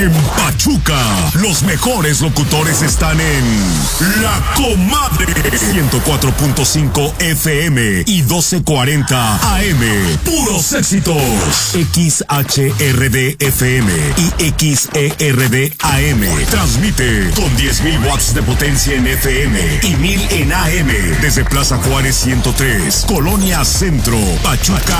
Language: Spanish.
En Pachuca, los mejores locutores están en La Comadre 104.5 FM y 1240 AM. Puros éxitos. XHRD FM y XERD AM. Transmite con 10,000 watts de potencia en FM y 1,000 en AM. Desde Plaza Juárez 103, Colonia Centro, Pachuca,